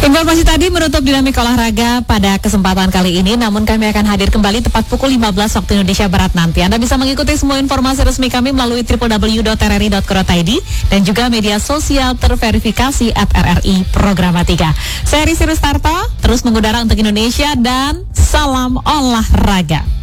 Informasi tadi menutup dinamik olahraga pada kesempatan kali ini, namun kami akan hadir kembali tepat pukul 15 waktu Indonesia Barat nanti. Anda bisa mengikuti semua informasi resmi kami melalui www.rri.co.id dan juga media sosial terverifikasi @RRI Programa 3. Saya Risi Rustarto, terus mengudara untuk Indonesia dan salam olahraga.